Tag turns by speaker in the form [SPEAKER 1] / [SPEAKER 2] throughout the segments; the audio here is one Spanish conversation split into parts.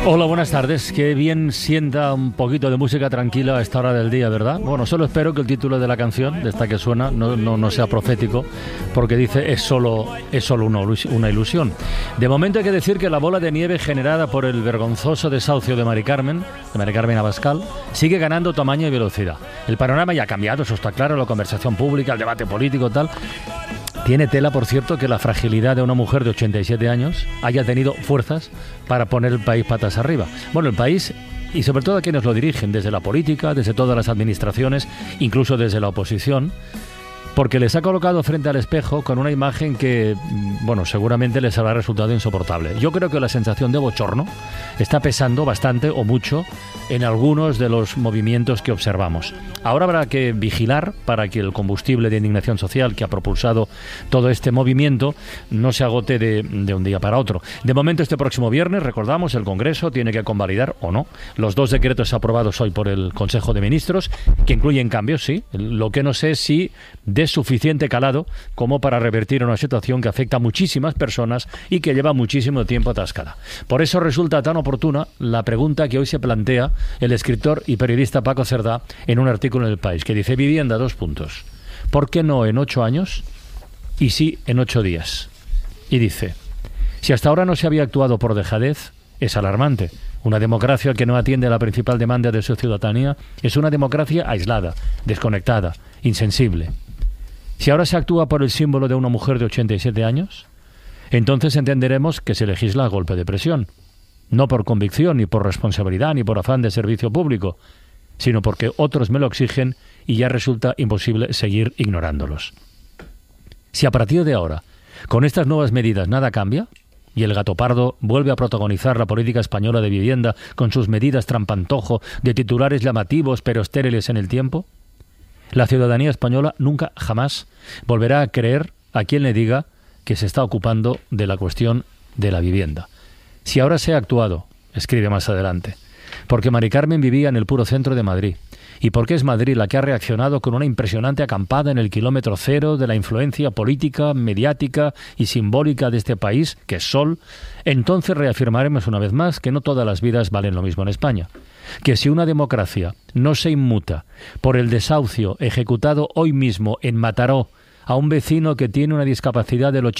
[SPEAKER 1] Hola, buenas tardes. Qué bien sienta un poquito de música tranquila a esta hora del día, ¿verdad? Bueno, solo espero que el título de la canción, de esta que suena, no sea profético, porque dice es solo una ilusión. De momento hay que decir que la bola de nieve generada por el vergonzoso desahucio de Mari Carmen Abascal, sigue ganando tamaño y velocidad. El panorama ya ha cambiado, eso está claro, la conversación pública, el debate político, tal. Tiene tela, por cierto, que la fragilidad de una mujer de 87 años haya tenido fuerzas para poner el país patas arriba. Bueno, el país y sobre todo a quienes lo dirigen, desde la política, desde todas las administraciones, incluso desde la oposición, porque les ha colocado frente al espejo con una imagen que, bueno, seguramente les habrá resultado insoportable. Yo creo que la sensación de bochorno está pesando bastante o mucho en algunos de los movimientos que observamos. Ahora habrá que vigilar para que el combustible de indignación social que ha propulsado todo este movimiento no se agote de un día para otro. De momento, este próximo viernes, recordamos, el Congreso tiene que convalidar o no los 2 decretos aprobados hoy por el Consejo de Ministros, que incluyen cambios, sí. Lo que no sé es si de suficiente calado como para revertir una situación que afecta a muchísimas personas y que lleva muchísimo tiempo atascada. Por eso resulta tan oportuna la pregunta que hoy se plantea el escritor y periodista Paco Cerdá en un artículo en El País, que dice: vivienda, 2 puntos. ¿Por qué no en 8 años y sí en 8 días? Y dice: si hasta ahora no se había actuado por dejadez, es alarmante. Una democracia que no atiende a la principal demanda de su ciudadanía es una democracia aislada, desconectada, insensible. Si ahora se actúa por el símbolo de una mujer de 87 años, entonces entenderemos que se legisla a golpe de presión. No por convicción, ni por responsabilidad, ni por afán de servicio público, sino porque otros me lo exigen y ya resulta imposible seguir ignorándolos. Si a partir de ahora, con estas nuevas medidas, nada cambia, y el gato pardo vuelve a protagonizar la política española de vivienda con sus medidas trampantojo de titulares llamativos pero estériles en el tiempo, la ciudadanía española nunca, jamás, volverá a creer a quien le diga que se está ocupando de la cuestión de la vivienda. Si ahora se ha actuado, escribe más adelante, porque Mari Carmen vivía en el puro centro de Madrid, y porque es Madrid la que ha reaccionado con una impresionante acampada en el kilómetro cero de la influencia política, mediática y simbólica de este país, que es Sol, entonces reafirmaremos una vez más que no todas las vidas valen lo mismo en España. Que si una democracia no se inmuta por el desahucio ejecutado hoy mismo en Mataró a un vecino que tiene una discapacidad del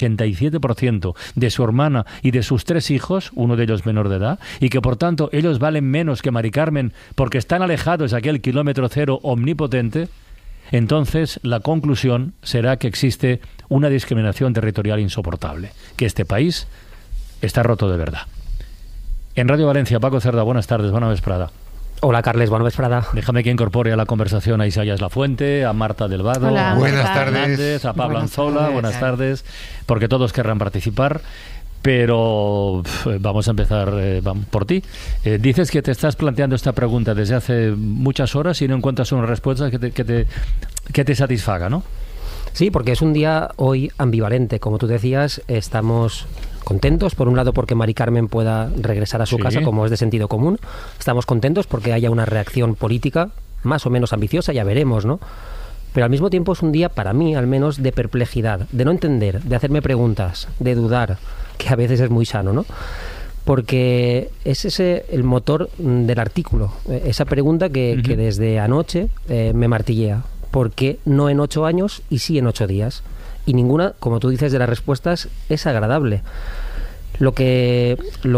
[SPEAKER 1] 87% de su hermana y de sus 3 hijos, uno de ellos menor de edad, y que por tanto ellos valen menos que Mari Carmen porque están alejados de aquel kilómetro cero omnipotente, entonces la conclusión será que existe una discriminación territorial insoportable, que este país está roto de verdad. En Radio Valencia, Paco Cerdá, buenas tardes, buena vesprada.
[SPEAKER 2] Hola, Carles, buena vesprada.
[SPEAKER 1] Déjame que incorpore a la conversación a Isaías Lafuente, a Marta del Vado,
[SPEAKER 3] Hola,
[SPEAKER 1] a
[SPEAKER 3] buenas
[SPEAKER 1] tardes, a Pablo Anzola, buenas tardes, porque todos querrán participar, pero vamos a empezar por ti. Dices que te estás planteando esta pregunta desde hace muchas horas y no encuentras una respuesta que te satisfaga, ¿no?
[SPEAKER 2] Sí, porque es un día hoy ambivalente. Como tú decías, estamos contentos, por un lado, porque Mari Carmen pueda regresar a su casa, como es de sentido común. Estamos contentos porque haya una reacción política más o menos ambiciosa, ya veremos, ¿no? Pero al mismo tiempo es un día, para mí al menos, de perplejidad, de no entender, de hacerme preguntas, de dudar, que a veces es muy sano, ¿no? Porque es ese el motor del artículo, esa pregunta que desde anoche me martillea. ¿Por qué no en 8 años y sí en 8 días? Y ninguna, como tú dices, de las respuestas es agradable. Lo que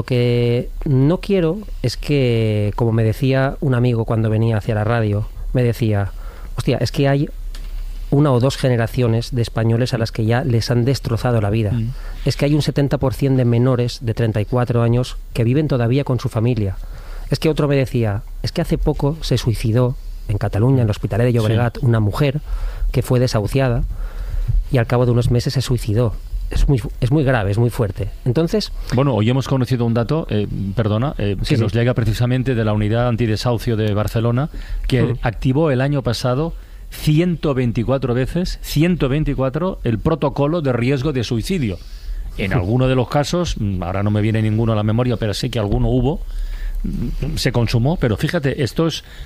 [SPEAKER 2] no quiero es que, como me decía un amigo cuando venía hacia la radio, me decía, hostia, es que hay 1 o 2 generaciones de españoles a las que ya les han destrozado la vida. Es que hay un 70% de menores de 34 años que viven todavía con su familia. Es que otro me decía, es que hace poco se suicidó en Cataluña, en el Hospitalet de Llobregat, una mujer que fue desahuciada y al cabo de unos meses se suicidó. Es muy grave, es muy fuerte. Entonces,
[SPEAKER 1] bueno, hoy hemos conocido un dato, que nos llega precisamente de la unidad antidesahucio de Barcelona, que activó el año pasado 124 veces, 124, el protocolo de riesgo de suicidio. En alguno de los casos, ahora no me viene ninguno a la memoria, pero sí que alguno hubo, se consumó, pero fíjate, esto es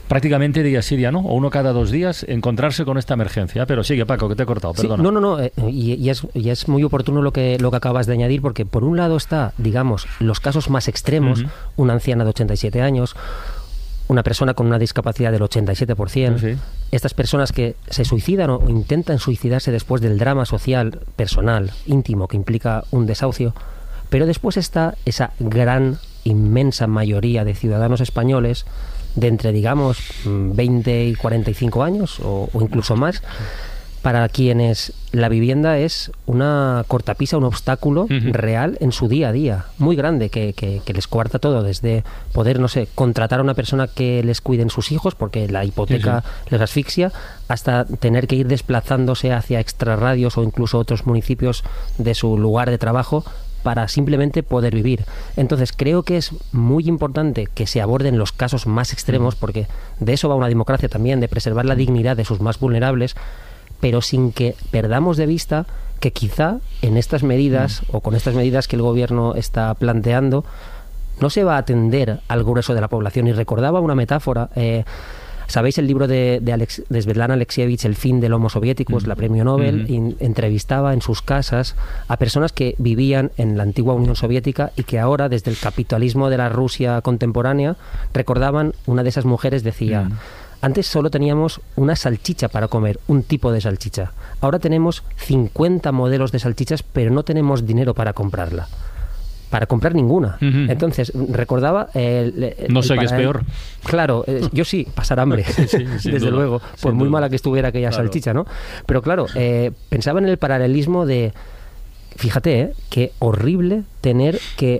[SPEAKER 1] prácticamente día sí día no, o uno cada 2 días, encontrarse con esta emergencia. Pero sigue, Paco, que te he cortado, perdona.
[SPEAKER 2] Sí, no, y es muy oportuno lo que acabas de añadir, porque por un lado está, digamos, los casos más extremos, una anciana de 87 años, una persona con una discapacidad del 87%, sí. Estas personas que se suicidan o intentan suicidarse después del drama social, personal, íntimo, que implica un desahucio, pero después está esa gran, inmensa mayoría de ciudadanos españoles de entre, digamos, 20 y 45 años o incluso más, para quienes la vivienda es una cortapisa, un obstáculo real en su día a día, muy grande, que les coarta todo, desde poder, no sé, contratar a una persona que les cuide en sus hijos, porque la hipoteca les asfixia, hasta tener que ir desplazándose hacia extrarradios o incluso otros municipios de su lugar de trabajo para simplemente poder vivir. Entonces creo que es muy importante que se aborden los casos más extremos, porque de eso va una democracia también, de preservar la dignidad de sus más vulnerables, pero sin que perdamos de vista que quizá en estas medidas o con estas medidas que el gobierno está planteando no se va a atender al grueso de la población. Y recordaba una metáfora, ¿sabéis el libro de Svetlana Alexievich, El fin del Homo Soviéticus, la premio Nobel? Entrevistaba en sus casas a personas que vivían en la antigua Unión Soviética y que ahora, desde el capitalismo de la Rusia contemporánea, recordaban, una de esas mujeres decía: antes solo teníamos una salchicha para comer, un tipo de salchicha. Ahora tenemos 50 modelos de salchichas, pero no tenemos dinero para comprarla. Para comprar ninguna. Entonces, recordaba...
[SPEAKER 1] no sé qué es peor.
[SPEAKER 2] Claro, yo sí, pasar hambre, desde luego, por muy mala que estuviera aquella salchicha, ¿no? Pero claro, pensaba en el paralelismo de... Fíjate, qué horrible tener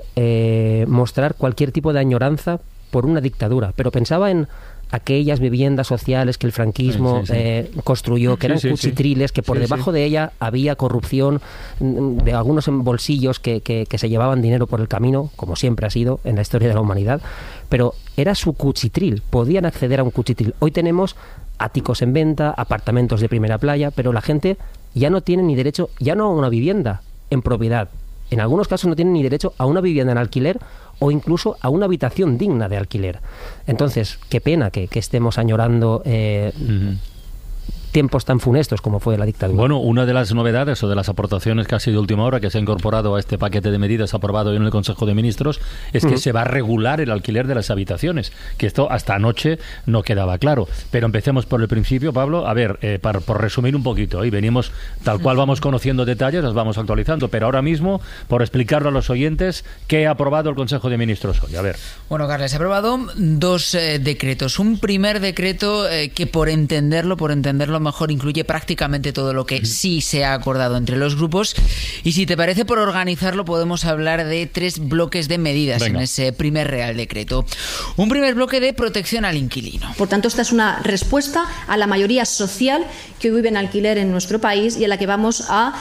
[SPEAKER 2] que mostrar cualquier tipo de añoranza por una dictadura. Pero pensaba en aquellas viviendas sociales que el franquismo construyó, que eran cuchitriles, que por debajo de ella había corrupción, de algunos bolsillos que se llevaban dinero por el camino, como siempre ha sido en la historia de la humanidad, pero era su cuchitril, podían acceder a un cuchitril. Hoy tenemos áticos en venta, apartamentos de primera playa, pero la gente ya no tiene ni derecho, ya no a una vivienda en propiedad, en algunos casos no tienen ni derecho a una vivienda en alquiler o incluso a una habitación digna de alquiler. Entonces, qué pena que estemos añorando tiempos tan funestos como fue la dictadura.
[SPEAKER 1] Bueno, una de las novedades o de las aportaciones que ha sido de última hora, que se ha incorporado a este paquete de medidas aprobado hoy en el Consejo de Ministros, es que se va a regular el alquiler de las habitaciones, que esto hasta anoche no quedaba claro. Pero empecemos por el principio, Pablo. A ver, por resumir un poquito, y venimos tal cual vamos conociendo detalles, los vamos actualizando, pero ahora mismo, por explicarlo a los oyentes, ¿qué ha aprobado el Consejo de Ministros hoy? A ver.
[SPEAKER 3] Bueno, Carles, ha aprobado 2 decretos. Un primer decreto que por entenderlo mejor incluye prácticamente todo lo que sí se ha acordado entre los grupos, y si te parece, por organizarlo podemos hablar de 3 bloques de medidas en ese primer Real Decreto. Un primer bloque de protección al inquilino.
[SPEAKER 4] Por tanto, esta es una respuesta a la mayoría social que hoy vive en alquiler en nuestro país y a la que vamos a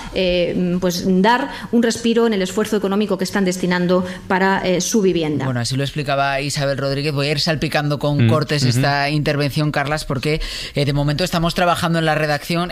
[SPEAKER 4] dar un respiro en el esfuerzo económico que están destinando para su vivienda.
[SPEAKER 3] Bueno, así lo explicaba Isabel Rodríguez. Voy a ir salpicando con cortes esta intervención, Carlas, porque de momento estamos trabajando en la redacción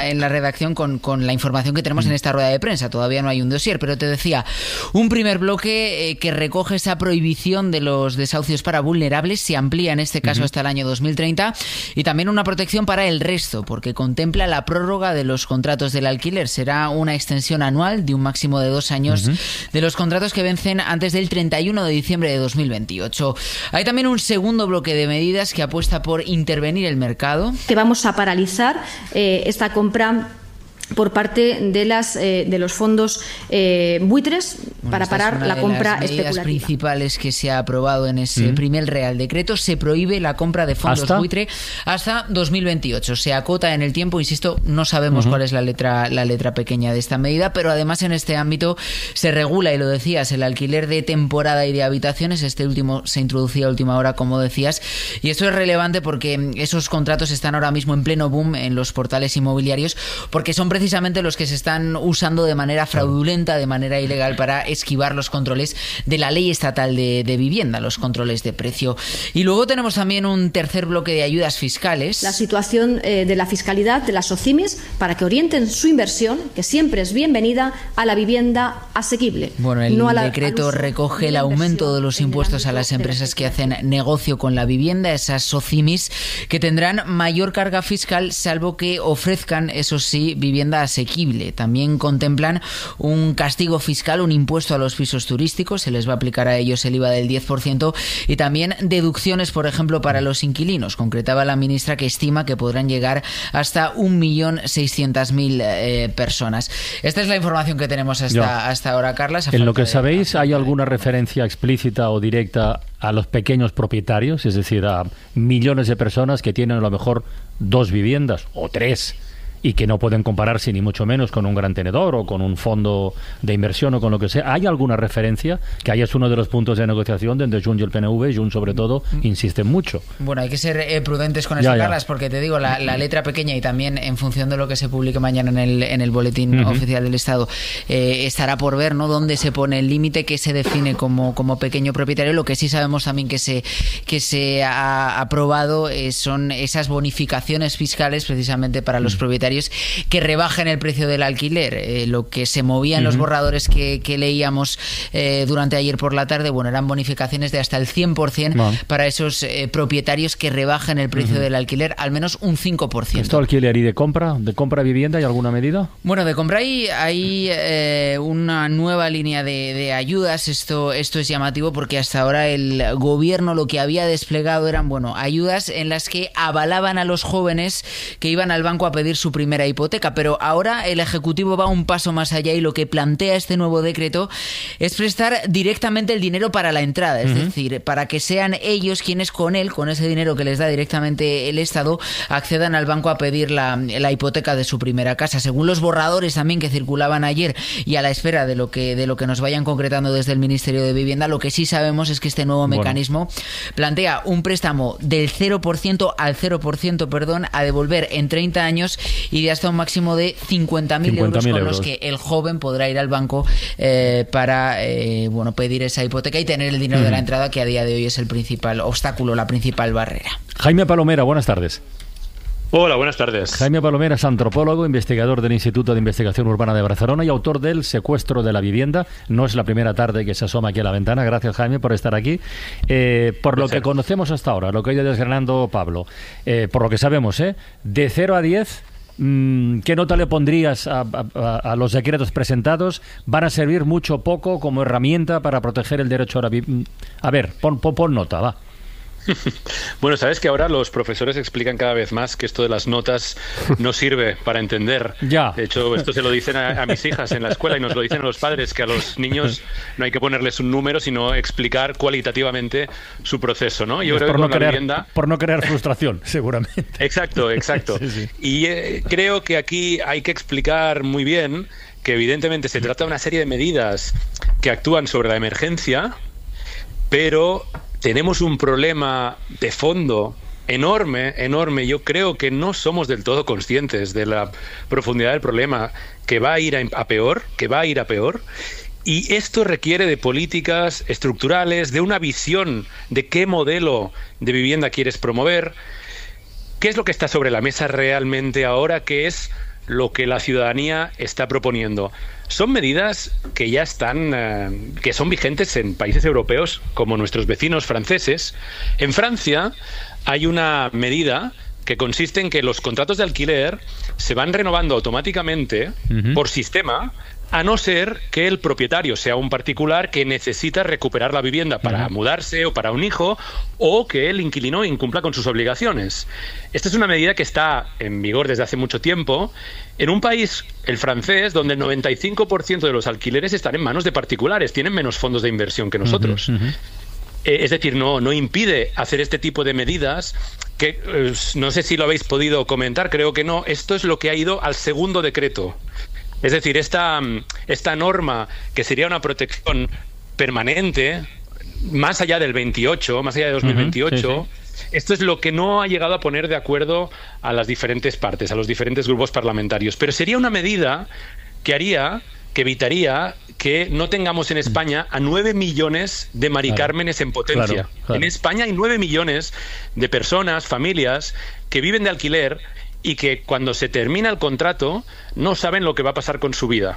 [SPEAKER 3] con la información que tenemos en esta rueda de prensa. Todavía no hay un dossier, pero te decía, un primer bloque que recoge esa prohibición de los desahucios para vulnerables, se amplía en este caso hasta el año 2030, y también una protección para el resto, porque contempla la prórroga de los contratos del alquiler. Será una extensión anual de un máximo de 2 años de los contratos que vencen antes del 31 de diciembre de 2028. Hay también un segundo bloque de medidas que apuesta por intervenir el mercado.
[SPEAKER 4] Que vamos a paralizar esta compra por parte de los fondos buitres, para parar la compra especulativa. Las medidas
[SPEAKER 3] principales que se ha aprobado en ese primer Real Decreto: se prohíbe la compra de fondos buitre hasta 2028. Se acota en el tiempo, insisto, no sabemos cuál es la letra pequeña de esta medida, pero además en este ámbito se regula, y lo decías, el alquiler de temporada y de habitaciones. Este último se introducía a última hora, como decías, y esto es relevante porque esos contratos están ahora mismo en pleno boom en los portales inmobiliarios, porque son precisamente los que se están usando de manera fraudulenta, de manera ilegal, para esquivar los controles de la ley estatal de vivienda, los controles de precio. Y luego tenemos también un tercer bloque de ayudas fiscales.
[SPEAKER 4] La situación de la fiscalidad de las SOCIMIs para que orienten su inversión, que siempre es bienvenida, a la vivienda asequible.
[SPEAKER 3] Bueno, el decreto recoge el aumento de los impuestos a las empresas que hacen negocio con la vivienda, esas SOCIMIs, que tendrán mayor carga fiscal, salvo que ofrezcan, eso sí, vivienda asequible. También contemplan un castigo fiscal, un impuesto a los pisos turísticos, se les va a aplicar a ellos el IVA del 10%, y también deducciones, por ejemplo, para los inquilinos. Concretaba la ministra que estima que podrán llegar hasta 1.600.000 personas. Esta es la información que tenemos hasta ahora, Carlas.
[SPEAKER 1] En lo que sabéis, ¿hay alguna referencia explícita o directa a los pequeños propietarios? Es decir, a millones de personas que tienen a lo mejor 2 viviendas o 3 y que no pueden compararse ni mucho menos con un gran tenedor o con un fondo de inversión o con lo que sea. ¿Hay alguna referencia? Que ahí es uno de los puntos de negociación donde Junts y el PNV, Junts sobre todo, insisten mucho.
[SPEAKER 3] Bueno, hay que ser prudentes con eso, Carlas, porque te digo, la letra pequeña y también en función de lo que se publique mañana en el boletín oficial del Estado, estará por ver, ¿no?, dónde se pone el límite, qué se define como pequeño propietario. Lo que sí sabemos también que se ha aprobado son esas bonificaciones fiscales precisamente para los propietarios que rebajen el precio del alquiler. Lo que se movía en los borradores que leíamos durante ayer por la tarde, bueno, eran bonificaciones de hasta el 100% para esos propietarios que rebajen el precio del alquiler, al menos un 5%.
[SPEAKER 1] ¿Esto alquiler y de compra vivienda, hay alguna medida?
[SPEAKER 3] Bueno, de compra hay una nueva línea de ayudas. Esto es llamativo porque hasta ahora el gobierno lo que había desplegado eran, ayudas en las que avalaban a los jóvenes que iban al banco a pedir su primera hipoteca, pero ahora el Ejecutivo va un paso más allá y lo que plantea este nuevo decreto es prestar directamente el dinero para la entrada, es decir, para que sean ellos quienes con ese dinero que les da directamente el Estado, accedan al banco a pedir la hipoteca de su primera casa. Según los borradores también que circulaban ayer y a la espera de lo que nos vayan concretando desde el Ministerio de Vivienda, lo que sí sabemos es que este nuevo mecanismo plantea un préstamo del 0% al 0%, a devolver en 30 años y de hasta un máximo de 50.000 euros con los que el joven podrá ir al banco para pedir esa hipoteca y tener el dinero de la entrada, que a día de hoy es el principal obstáculo, la principal barrera.
[SPEAKER 1] Jaime Palomera, buenas tardes.
[SPEAKER 5] Hola, buenas tardes.
[SPEAKER 1] Jaime Palomera es antropólogo, investigador del Instituto de Investigación Urbana de Barcelona y autor del Secuestro de la Vivienda. No es la primera tarde que se asoma aquí a la ventana. Gracias, Jaime, por estar aquí. Por lo que conocemos hasta ahora, lo que ha ido desgranando Pablo, por lo que sabemos, de 0 a 10... ¿qué nota le pondrías a los decretos presentados? ¿Van a servir mucho o poco como herramienta para proteger el derecho a la vivienda? A ver, pon nota, va.
[SPEAKER 5] Bueno, sabes que ahora los profesores explican cada vez más que esto de las notas no sirve para entender.
[SPEAKER 1] Ya.
[SPEAKER 5] De hecho, esto se lo dicen a mis hijas en la escuela y nos lo dicen a los padres, que a los niños no hay que ponerles un número, sino explicar cualitativamente su proceso, ¿no? Yo creo que
[SPEAKER 1] por no crear frustración, seguramente.
[SPEAKER 5] Exacto. Sí. Y creo que aquí hay que explicar muy bien que evidentemente se trata de una serie de medidas que actúan sobre la emergencia, pero tenemos un problema de fondo enorme. Yo creo que no somos del todo conscientes de la profundidad del problema, que va a ir a peor. Y esto requiere de políticas estructurales, de una visión de qué modelo de vivienda quieres promover, qué es lo que está sobre la mesa realmente ahora, qué es lo que la ciudadanía está proponiendo. Son medidas que ya están, que son vigentes en países europeos como nuestros vecinos franceses. En Francia hay una medida que consiste en que los contratos de alquiler se van renovando automáticamente por sistema, a no ser que el propietario sea un particular que necesita recuperar la vivienda para mudarse o para un hijo, o que el inquilino incumpla con sus obligaciones. Esta es una medida que está en vigor desde hace mucho tiempo en un país, el francés, donde el 95% de los alquileres están en manos de particulares, tienen menos fondos de inversión que nosotros. Es decir, no impide hacer este tipo de medidas que no sé si lo habéis podido comentar, creo que no. Esto es lo que ha ido al segundo decreto. Es decir, esta norma, que sería una protección permanente, más allá del 28, más allá de 2028, Esto es lo que no ha llegado a poner de acuerdo a las diferentes partes, a los diferentes grupos parlamentarios. Pero sería una medida que evitaría que no tengamos en España a 9 millones de Mari Cármenes en potencia. Claro. En España hay 9 millones de personas, familias, que viven de alquiler y que cuando se termina el contrato no saben lo que va a pasar con su vida.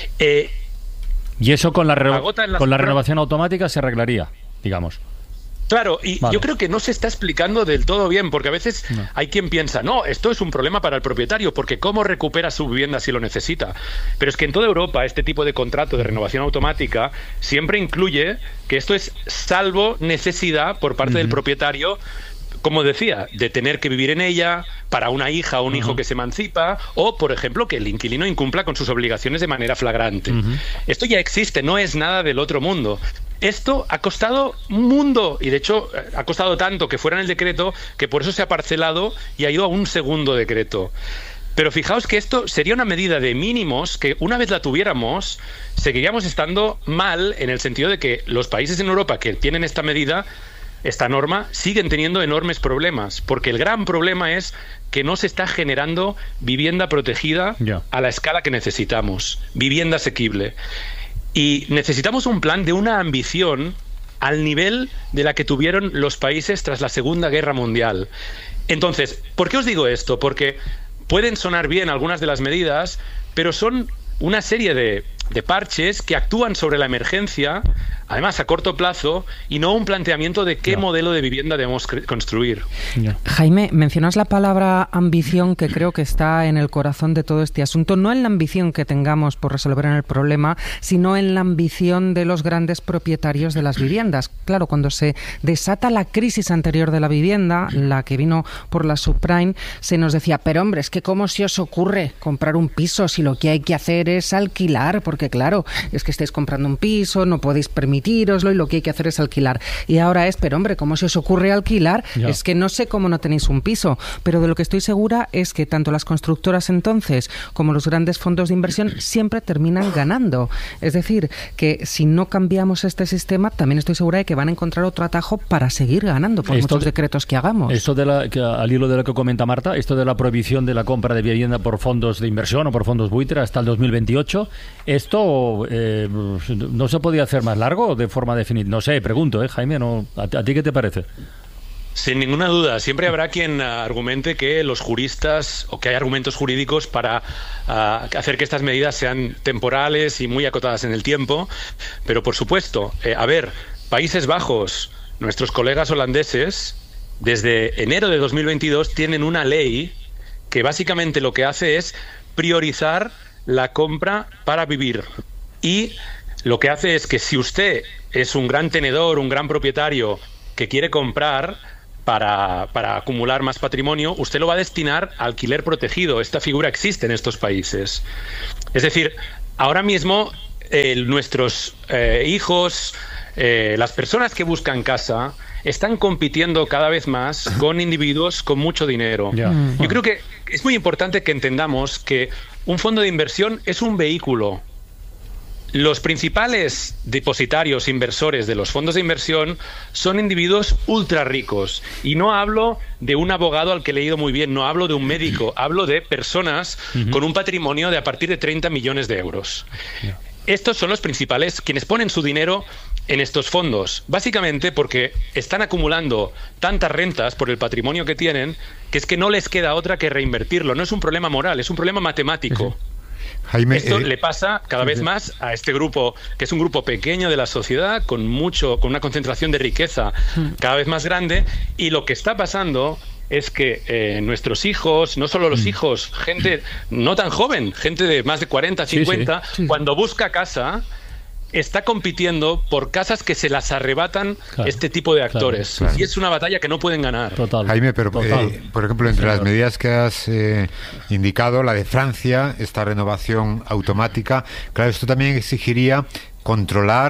[SPEAKER 1] Y eso con la renovación automática se arreglaría, digamos.
[SPEAKER 5] Claro, y yo creo que no se está explicando del todo bien, porque a veces hay quien piensa, no, esto es un problema para el propietario, porque ¿cómo recupera su vivienda si lo necesita? Pero es que en toda Europa este tipo de contrato de renovación automática siempre incluye que esto es salvo necesidad por parte del propietario, como decía, de tener que vivir en ella, para una hija o un hijo que se emancipa, o, por ejemplo, que el inquilino incumpla con sus obligaciones de manera flagrante. Esto ya existe, no es nada del otro mundo. Esto ha costado un mundo, y de hecho ha costado tanto que fuera en el decreto, que por eso se ha parcelado y ha ido a un segundo decreto. Pero fijaos que esto sería una medida de mínimos que, una vez la tuviéramos, seguiríamos estando mal, en el sentido de que los países en Europa que tienen esta medida, esta norma, siguen teniendo enormes problemas, porque el gran problema es que no se está generando vivienda protegida a la escala que necesitamos, vivienda asequible. Y necesitamos un plan de una ambición al nivel de la que tuvieron los países tras la Segunda Guerra Mundial. Entonces, ¿por qué os digo esto? Porque pueden sonar bien algunas de las medidas, pero son una serie de parches que actúan sobre la emergencia, además a corto plazo, y no un planteamiento de qué modelo de vivienda debemos construir.
[SPEAKER 6] Jaime, mencionas la palabra ambición, que creo que está en el corazón de todo este asunto, no en la ambición que tengamos por resolver el problema, sino en la ambición de los grandes propietarios de las viviendas. Claro, cuando se desata la crisis anterior de la vivienda, la que vino por la subprime, se nos decía, pero hombre, es que ¿cómo se os ocurre comprar un piso si lo que hay que hacer es alquilar? Porque claro, es que estáis comprando un piso, no podéis permitíroslo y lo que hay que hacer es alquilar. Y ahora es, pero hombre, ¿cómo se os ocurre alquilar? Es que no sé cómo no tenéis un piso. Pero de lo que estoy segura es que tanto las constructoras entonces como los grandes fondos de inversión siempre terminan ganando. Es decir, que si no cambiamos este sistema, también estoy segura de que van a encontrar otro atajo para seguir ganando por muchos decretos que hagamos.
[SPEAKER 1] Esto al hilo de lo que comenta Marta, esto de la prohibición de la compra de vivienda por fondos de inversión o por fondos buitre hasta el 2028, ¿esto no se podía hacer más largo de forma definitiva? No sé, pregunto, Jaime, ¿a ti qué te parece?
[SPEAKER 5] Sin ninguna duda, siempre habrá quien argumente que los juristas, o que hay argumentos jurídicos para hacer que estas medidas sean temporales y muy acotadas en el tiempo, pero por supuesto, Países Bajos, nuestros colegas holandeses, desde enero de 2022 tienen una ley que básicamente lo que hace es priorizar la compra para vivir. Y lo que hace es que si usted es un gran tenedor, un gran propietario que quiere comprar para acumular más patrimonio, usted lo va a destinar a alquiler protegido. Esta figura existe en estos países. Es decir, ahora mismo nuestros hijos, las personas que buscan casa, están compitiendo cada vez más con individuos con mucho dinero. Yo creo que es muy importante que entendamos que un fondo de inversión es un vehículo. Los principales depositarios, inversores de los fondos de inversión son individuos ultra ricos. Y no hablo de un abogado al que he leído muy bien, no hablo de un médico, hablo de personas con un patrimonio de a partir de 30 millones de euros. Estos son los principales quienes ponen su dinero en estos fondos, básicamente porque están acumulando tantas rentas por el patrimonio que tienen, que es que no les queda otra que reinvertirlo. No es un problema moral, es un problema matemático. Jaime, esto le pasa cada vez más a este grupo, que es un grupo pequeño de la sociedad, con una concentración de riqueza cada vez más grande, y lo que está pasando es que nuestros hijos, no solo los hijos, gente no tan joven, gente de más de 40, 50, cuando busca casa, está compitiendo por casas que se las arrebatan este tipo de actores. Claro. Y es una batalla que no pueden ganar.
[SPEAKER 7] Jaime, pero por ejemplo, entre las medidas que has indicado, la de Francia, esta renovación automática, claro, esto también exigiría controlar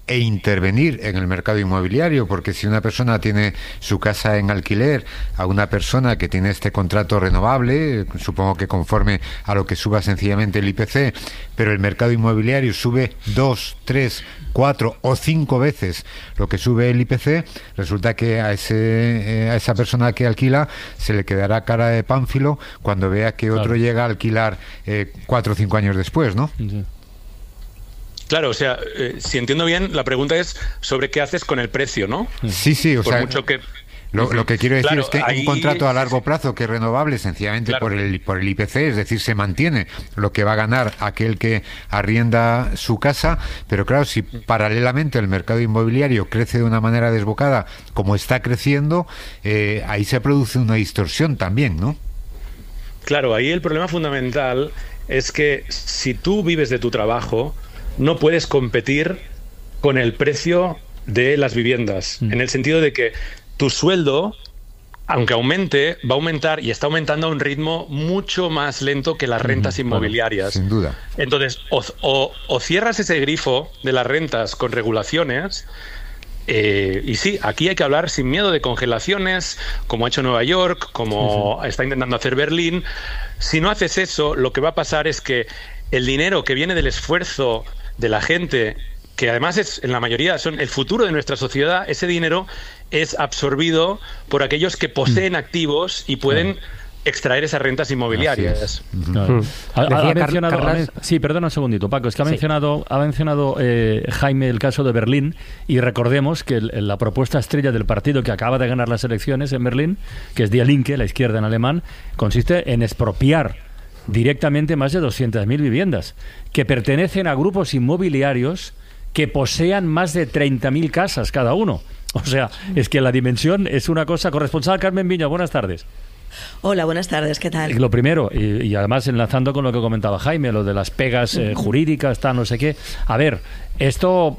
[SPEAKER 7] e intervenir en el mercado inmobiliario, porque si una persona tiene su casa en alquiler a una persona que tiene este contrato renovable, supongo que conforme a lo que suba sencillamente el IPC, pero el mercado inmobiliario sube 2, 3, 4 o 5 veces lo que sube el IPC, resulta que a esa persona que alquila se le quedará cara de pánfilo cuando vea que otro llega a alquilar 4 o 5 años después, ¿no? Sí.
[SPEAKER 5] Claro, o sea, si entiendo bien, la pregunta es sobre qué haces con el precio, ¿no?
[SPEAKER 7] Sí, o
[SPEAKER 5] Por
[SPEAKER 7] sea...
[SPEAKER 5] mucho que...
[SPEAKER 7] Lo que quiero decir, claro, es que
[SPEAKER 5] ahí...
[SPEAKER 7] un contrato a largo plazo que es renovable sencillamente por el IPC, es decir, se mantiene lo que va a ganar aquel que arrienda su casa, pero claro, si paralelamente el mercado inmobiliario crece de una manera desbocada como está creciendo, ahí se produce una distorsión también, ¿no?
[SPEAKER 5] Claro, ahí el problema fundamental es que si tú vives de tu trabajo, no puedes competir con el precio de las viviendas, en el sentido de que tu sueldo, aunque aumente, va a aumentar y está aumentando a un ritmo mucho más lento que las rentas inmobiliarias.
[SPEAKER 7] Sin duda.
[SPEAKER 5] Entonces, o cierras ese grifo de las rentas con regulaciones, y sí, aquí hay que hablar sin miedo de congelaciones, como ha hecho Nueva York, como está intentando hacer Berlín. Si no haces eso, lo que va a pasar es que el dinero que viene del esfuerzo de la gente, que además es, en la mayoría son el futuro de nuestra sociedad, ese dinero es absorbido por aquellos que poseen activos y pueden extraer esas rentas inmobiliarias.
[SPEAKER 1] Sí, perdona un segundito, Paco, es que ha mencionado Jaime el caso de Berlín, y recordemos que la propuesta estrella del partido que acaba de ganar las elecciones en Berlín, que es Die Linke, la izquierda en alemán, consiste en expropiar directamente más de 200.000 viviendas que pertenecen a grupos inmobiliarios que posean más de 30.000 casas cada uno. O sea, es que la dimensión es una cosa. Corresponsal Carmen Viña, buenas tardes.
[SPEAKER 8] Hola, buenas tardes, ¿qué tal?
[SPEAKER 1] Lo primero, y además enlazando con lo que comentaba Jaime, lo de las pegas jurídicas, tal, no sé qué. A ver, ¿esto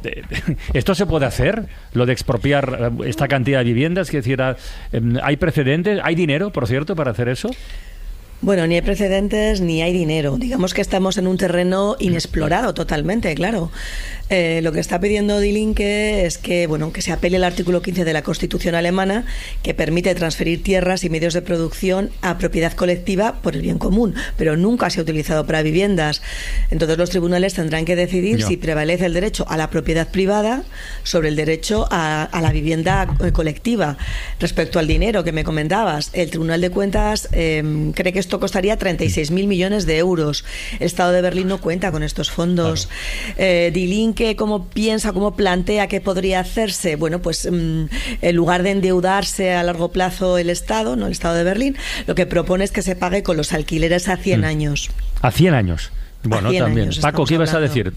[SPEAKER 1] se puede hacer? Lo de expropiar esta cantidad de viviendas, es decir, ¿hay precedentes? ¿Hay dinero, por cierto, para hacer eso?
[SPEAKER 8] Bueno, ni hay precedentes ni hay dinero. Digamos que estamos en un terreno inexplorado totalmente, claro. Lo que está pidiendo Die Linke es que se apele al artículo 15 de la Constitución alemana, que permite transferir tierras y medios de producción a propiedad colectiva por el bien común, pero nunca se ha utilizado para viviendas. Entonces los tribunales tendrán que decidir si prevalece el derecho a la propiedad privada sobre el derecho a la vivienda colectiva. Respecto al dinero que me comentabas, el Tribunal de Cuentas cree que esto costaría 36.000 millones de euros. El Estado de Berlín no cuenta con estos fondos. Die Linke, ¿cómo plantea que podría hacerse? Bueno, pues en lugar de endeudarse a largo plazo el Estado de Berlín, lo que propone es que se pague con los alquileres a 100 años.
[SPEAKER 1] ¿A 100 años? Bueno, también. Paco, ¿qué ibas a decir?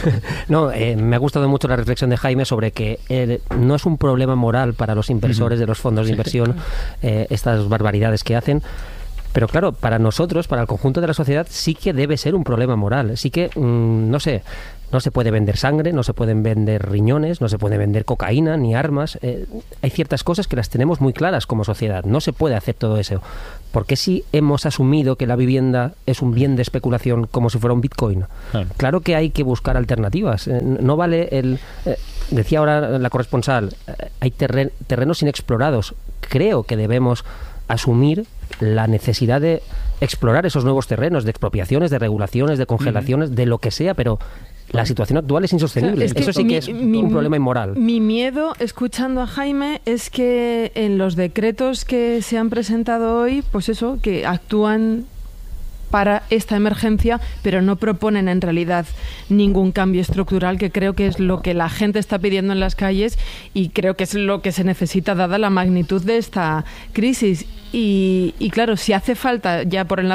[SPEAKER 2] No, me ha gustado mucho la reflexión de Jaime sobre que no es un problema moral para los inversores de los fondos de inversión estas barbaridades que hacen. Pero claro, para nosotros, para el conjunto de la sociedad, sí que debe ser un problema moral. Sí que, no se puede vender sangre, no se pueden vender riñones, no se puede vender cocaína ni armas. Hay ciertas cosas que las tenemos muy claras como sociedad. No se puede hacer todo eso. ¿Por qué si hemos asumido que la vivienda es un bien de especulación como si fuera un Bitcoin? Claro que hay que buscar alternativas. No vale decía ahora la corresponsal, hay terrenos inexplorados. Creo que debemos asumir la necesidad de explorar esos nuevos terrenos, de expropiaciones, de regulaciones, de congelaciones, de lo que sea, pero la situación actual es insostenible. Eso sí que es un problema inmoral.
[SPEAKER 9] Mi miedo, escuchando a Jaime, es que en los decretos que se han presentado hoy, pues eso, que actúan para esta emergencia, pero no proponen en realidad ningún cambio estructural, que creo que es lo que la gente está pidiendo en las calles y creo que es lo que se necesita dada la magnitud de esta crisis. Y claro, si hace falta, ya por el